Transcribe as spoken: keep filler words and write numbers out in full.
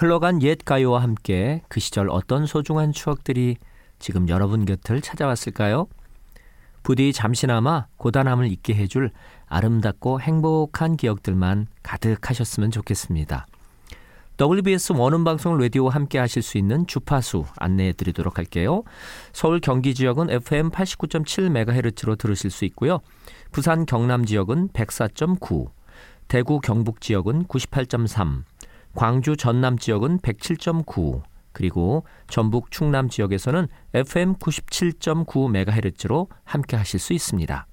흘러간 옛 가요와 함께 그 시절 어떤 소중한 추억들이 지금 여러분 곁을 찾아왔을까요? 부디 잠시나마 고단함을 잊게 해줄 아름답고 행복한 기억들만 가득하셨으면 좋겠습니다. 더블유비에스 원음방송 라디오와 함께 하실 수 있는 주파수 안내해 드리도록 할게요. 서울 경기 지역은 에프엠 팔십구 점 칠 메가헤르츠로 들으실 수 있고요. 부산 경남 지역은 백사 점 구, 대구 경북 지역은 구십팔 점 삼, 광주 전남 지역은 백칠 점 구, 그리고 전북 충남 지역에서는 에프엠 구십칠 점 구 메가헤르츠로 함께 하실 수 있습니다.